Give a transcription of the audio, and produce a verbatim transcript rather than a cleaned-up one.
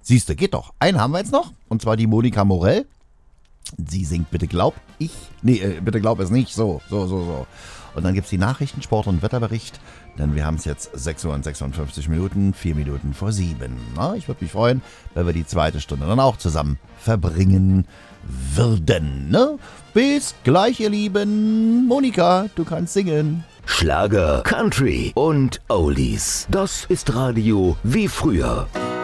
Siehste, geht doch. Einen haben wir jetzt noch, und zwar die Monika Morell. Sie singt Bitte glaub ich, nee, äh, bitte glaub es nicht, so, so, so, so. Und dann gibt es die Nachrichten, Sport- und Wetterbericht, denn wir haben es jetzt sechs Uhr und sechsundfünfzig Minuten, vier Minuten vor sieben. Na, ich würde mich freuen, wenn wir die zweite Stunde dann auch zusammen verbringen würden. Ne? Bis gleich, ihr Lieben. Monika, du kannst singen. Schlager, Country und Oldies. Das ist Radio wie früher.